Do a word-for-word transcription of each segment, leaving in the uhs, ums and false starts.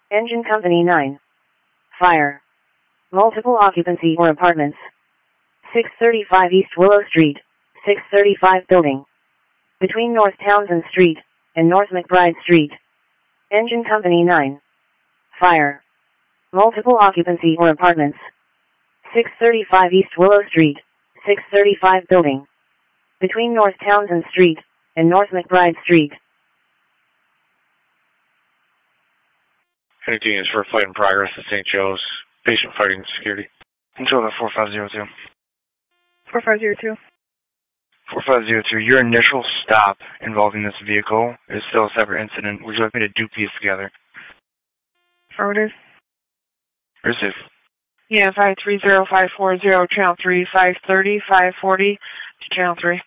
Engine Company nine. Fire. Multiple occupancy or apartments. six thirty-five East Willow Street, six thirty-five building. Between North Townsend Street and North McBride Street. Engine Company nine. Fire. Multiple occupancy or apartments. six thirty-five East Willow Street, six thirty-five building. Between North Townsend Street and North McBride Street. Anything is for flight in progress at Saint Joe's. Patient fighting security. Control that four five zero two. four five zero two. four five zero two, your initial stop involving this vehicle is still a separate incident. Would you like me to dupe these together? Affirmative. Receive. Yeah, five three zero five four zero, channel three, five thirty, five forty to channel three.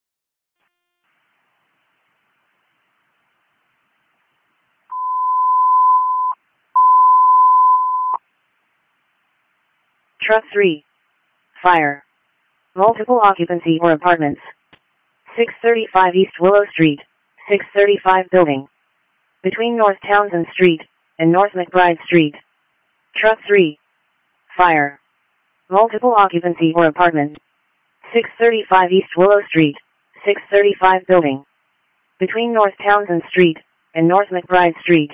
Truck three. Fire. Multiple occupancy or apartments. six thirty-five East Willow Street, six thirty-five building. Between North Townsend Street and North McBride Street. Truck three. Fire. Multiple occupancy or apartments. six thirty-five East Willow Street, six thirty-five building. Between North Townsend Street and North McBride Street.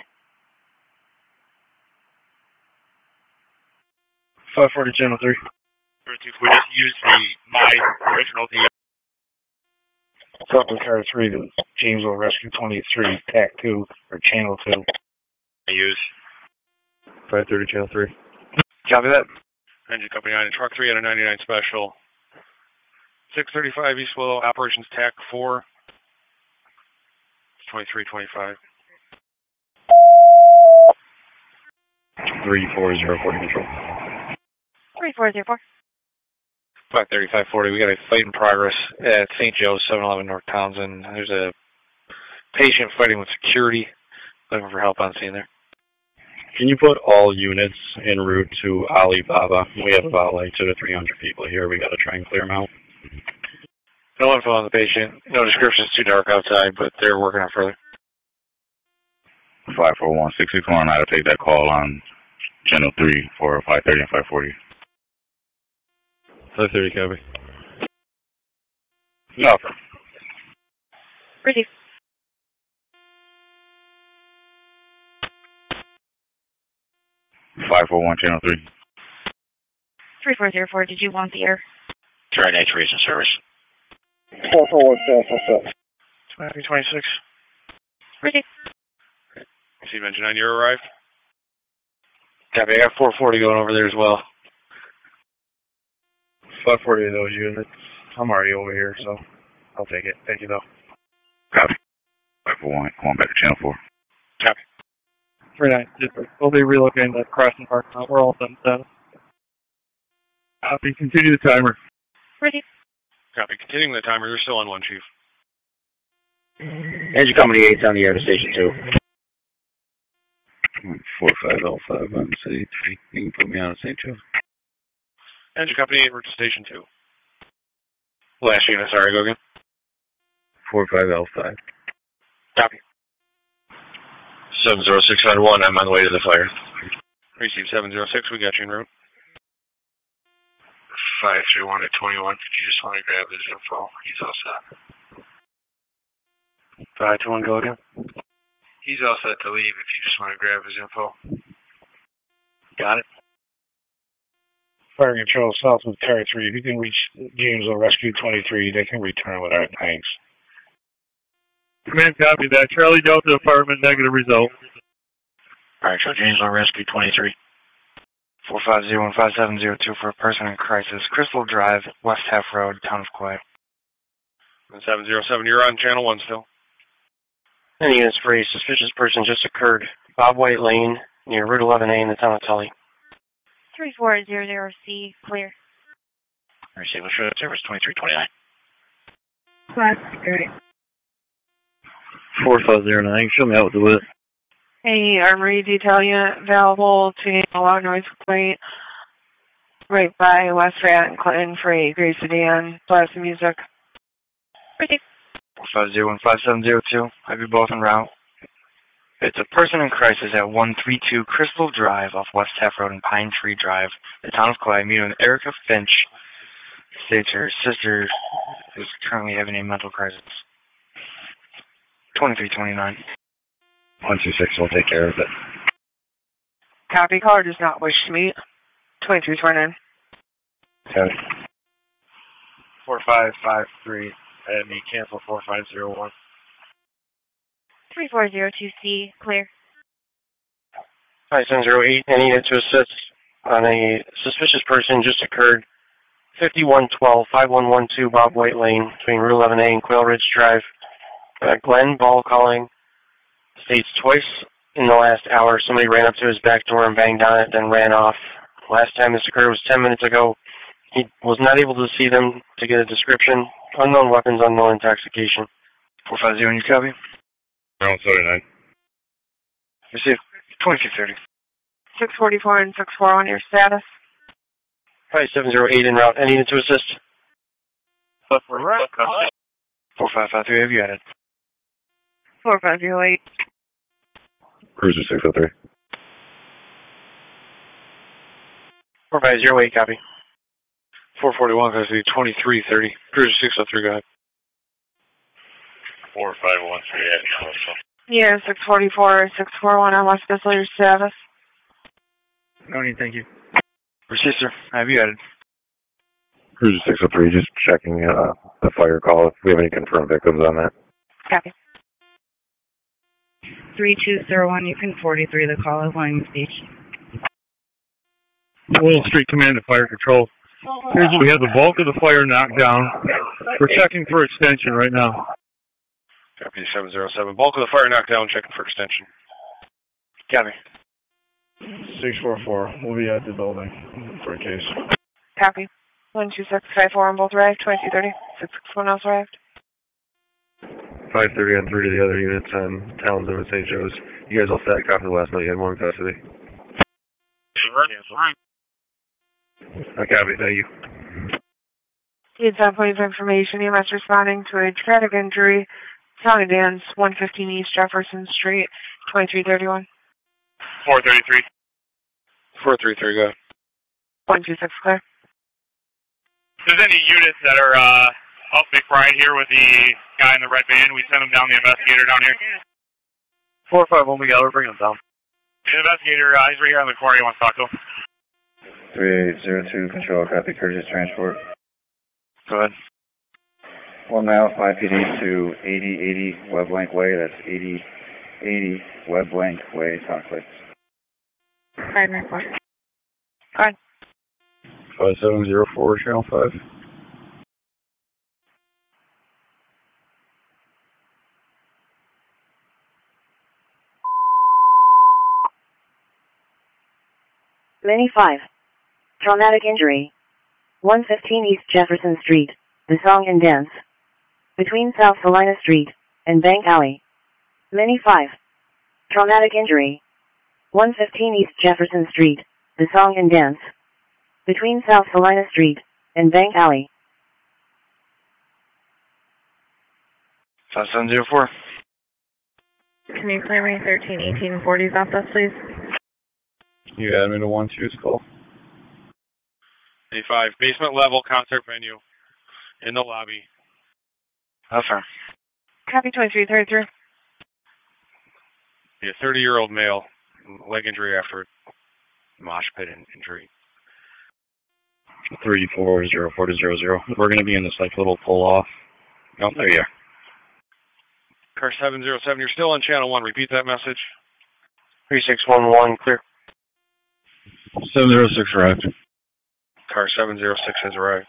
five forty, channel three. We just used the my original theme. Southern Car three to Jamesville Rescue twenty-three, T A C two, or channel two. I use. five thirty, channel three. Copy that. Engine Company nine, truck three at a ninety-nine special. six thirty-five East Willow, operations T A C four. twenty-three twenty-five. three four zero four control. three four zero four. five thirty, five forty, we got a fight in progress at Saint Joe's, seven eleven North Townsend. There's a patient fighting with security, looking for help on scene there. Can you put all units en route to Alibaba? We have about like two to three hundred people here. We got to try and clear them out. No info on the patient. No description. It's too dark outside, but they're working on further. five four one, six six one, I had to take that call on channel three for five thirty and five forty. five thirty, copy. No. Receive. five four one, channel three. three four zero four, did you want the air? Try next recent service. four four one, what's up? twenty twenty-six. Receive. Receive engine nine, you're arrived. Copy, I got four forty going over there as well. five forty of those units. I'm already over here, so I'll take it. Thank you, though. Copy. five four one, going back to channel four. Copy. three nine, we'll be relocating the Crossing Park now. We're all done with that. Copy, continue the timer. Ready. Copy, continuing the timer, you're still on one, Chief. Engine Company eight on the air to Station two. four five L five on City three. You can put me on Saint Joe. Engine Company eight, we're to Station two. Last unit, sorry, go again. four five L five. Copy. seven zero six nine one, I'm on the way to the fire. Receive seven zero six, we got you en route. five three one at twenty-one, if you just want to grab his info, he's all set. five two one, go again. He's all set to leave if you just want to grab his info. Got it. Fire Control, south of Car three, if you can reach Jamesville Rescue twenty-three, they can return with our tanks. Command copy that. Charlie Delta Apartment, negative result. Alright, so Jamesville Rescue twenty-three. four five zero one five seven zero two for a person in crisis. Crystal Drive, West Half Road, Town of Clay. seven zero seven, you're on channel one still. Any units for a suspicious person just occurred. Bob White Lane, near Route eleven A in the town of Tully. three four zero zero C, clear. Receive assured service twenty-three twenty-nine. Class, great. four five zero nine, show me out with the whip. Hey, Armory Detail Unit available to a loud noise complaint right by West Rat and Clinton for a gray sedan, blast of music. Ready. four five zero one five seven zero two, have you both en route. It's a person in crisis at one thirty-two Crystal Drive off West Taft Road and Pine Tree Drive, the town of Clay, meeting with Erica Finch. States her sister is currently having a mental crisis. twenty-three twenty-nine. one two six will take care of it. Copy. Caller does not wish to meet. twenty-three twenty-nine. Okay. four five five three, and me cancel four five zero one. three four zero two C, clear. five seven zero eight, any unit to assist on a suspicious person just occurred. fifty-one twelve, five one one two Bob White Lane, between Route eleven A and Quail Ridge Drive. Uh, Glenn Ball calling. States twice in the last hour somebody ran up to his back door and banged on it, then ran off. Last time this occurred was ten minutes ago. He was not able to see them to get a description. Unknown weapons, unknown intoxication. four five zero, you copy? Round thirty-nine. Receive. twenty-two thirty. six forty-four and six forty-one, your status. five seven zero eight en route. Any need to assist? four five five three, have you added? four five zero eight. Cruiser six oh three. four five zero eight, copy. four forty-one, custody, twenty-three thirty. Cruiser six oh three, go ahead. four five one three eight. Yeah, six forty-four, six forty-one on West Bissell, your status. No need, thank you. Receive, sir. Have you added? Cruiser six oh three, just checking uh, the fire call if we have any confirmed victims on that. Copy. three two zero one, you can forty-three the call is Williams Beach. Willow Street Command to Fire Control. Here's we have the bulk of the fire knocked down. We're checking for extension right now. Copy seven zero seven. Bulk of the fire knocked down, checking for extension. Copy. six four four, we'll be at the building for a case. Copy. one two six five four on both arrived. twenty-two thirty. six six one else arrived. five thirty on three to the other units on Townsend and Saint Joe's. You guys all set? Copy the last night you had one in custody. I copy, thank you. It's on point of information. E M S responding to a traffic injury. Song and Dance, one fifteen East Jefferson Street, twenty-three thirty-one. four thirty-three. four three three, go ahead. one two six, clear. If there's any units that are uh, up McBride here with the guy in the red van, we send him down, the investigator down here. four five one, we got her, bring him down. The investigator, uh, he's right here on the corner, he wants to talk to him. three eight zero two, control, copy, courteous transport. Go ahead. One mile, five P D to eighty eighty Web Blank Way, that's eighty eighty Web Blank Way, conflict. Five nine four. Go ahead. five seven zero four, channel five. Mini five. Traumatic injury. one fifteen East Jefferson Street, the Song and Dance. Between South Salina Street and Bank Alley. Mini five. Traumatic injury. one fifteen East Jefferson Street, the Song and Dance. Between South Salina Street and Bank Alley. five seven zero four. Can you clear me thirteen eighteen forties off us, please? You add me to one two's call. eighty-five, basement level concert venue in the lobby. Affirm. Copy twenty-three thirty-three. A thirty-year-old male, leg injury after mosh pit injury. three four zero four zero zero. We're going to be in this like little pull off. Oh, there you are. Car seven zero seven, you're still on channel one. Repeat that message. three six one one, clear. seven zero six arrived. Car seven zero six has arrived.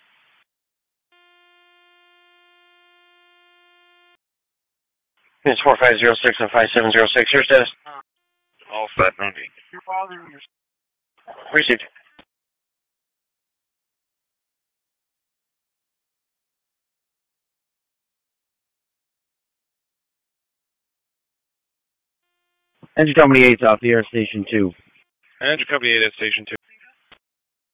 It's four five zero six and five seven zero six. Your status? All set, thank you. Received. Engine Company eight's off the air, Station two. Engine Company eight at Station two.